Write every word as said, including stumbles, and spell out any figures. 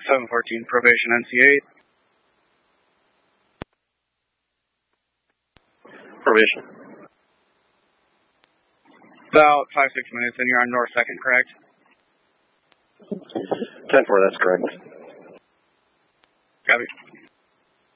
seven fourteen, probation N C eight. Probation. About five, six minutes, and you're on North second, correct? ten four, that's correct. Copy.